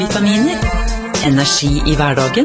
Vitaminer. Energi i hverdagen.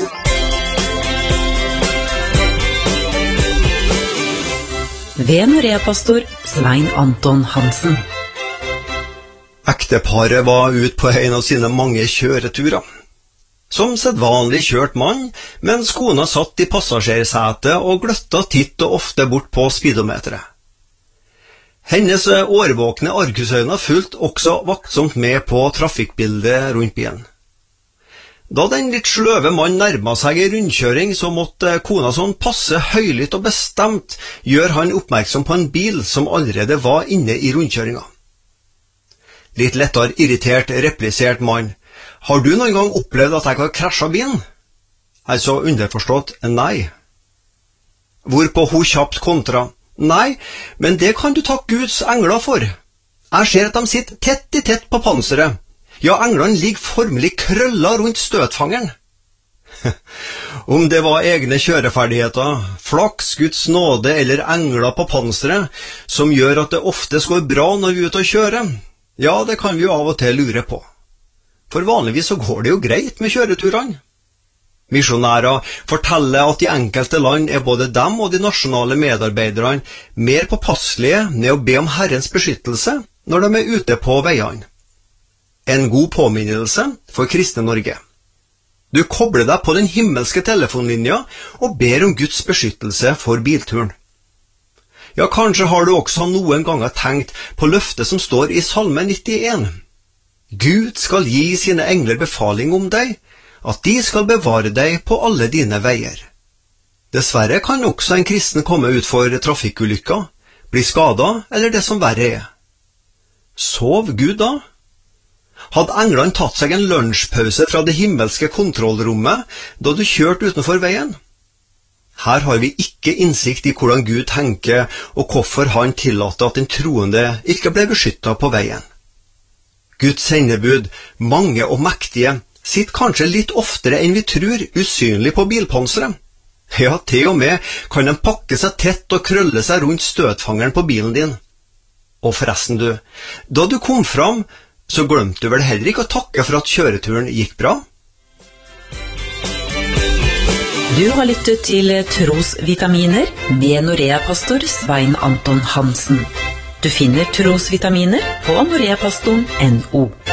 Ved Norea-pastor Svein Anton Hansen. Ekteparet var ut på en av sine mange kjøreturer. Som sedvanlig kjørt mann, mens kona satt i passasjersetet og gløtta titt og ofte bort på speedometeret. Hennes årvåkne argusøyne fulgte også vaktsomt med på trafikkbildet rundt bilen. Da den litt sløve mann nærmet seg en rundkjøring, så måtte kona sånn passe høylytt og bestemt gjøre han oppmerksom på en bil som allerede var inne i rundkjøringa. Litt lettere irritert replisert mann: «Har du noen gang opplevd at jeg har krasjet bilen?» Altså underforstått nei. Hvorpå hun kjapt kontra: «Nei, men det kan du takke Guds engler for. Jeg ser at de sitter tett i tett på panseret. Ja, englene ligger formelig krølla rundt støtfangeren.» Om det var egne kjøreferdigheter, flaks, Guds nåde eller engler på panseret som gjør at det oftest går bra når vi er ute og kjører, ja, det kan vi jo av og til lure på. For vanligvis så går det jo greit med kjøreturene. Misjonærer forteller at i enkelte land er både dem og de nasjonale medarbeiderne mer påpasselige med å be om Herrens beskyttelse når de er ute på veiene. En god påminnelse for kristne Norge. Du kobler deg på den himmelske telefonlinja og ber om Guds beskyttelse for bilturen. Ja, kanskje har du også noen ganger tenkt på løftet som står i Salme 91. Gud skal gi sine engler befaling om deg, at de skal bevare deg på alle dine veier. Dessverre kan også en kristen komme ut for trafikkulykker, bli skadet eller det som verre er. Sov Gud da? Hadde englene tatt seg en lunsjpause fra det himmelske kontrollrommet da du kjørte utenfor veien? Her har vi ikke innsikt i hvordan Gud tenker og hvorfor han tillater at den troende ikke ble beskyttet på veien. Guds sendebud, mange og mektige, sitter kanskje litt oftere enn vi tror usynlig på bilpanseret. Ja, til og med kan de pakke seg tett og krølle seg rundt støtfangeren på bilen din. Og forresten du, da du kom fram, så glemte du vel heller ikke å takke for at kjøreturen gikk bra? Du har lyttet til Trosvitaminer med Norea-pastor Svein Anton Hansen. Du finner Trosvitaminer på noreapastoren.no.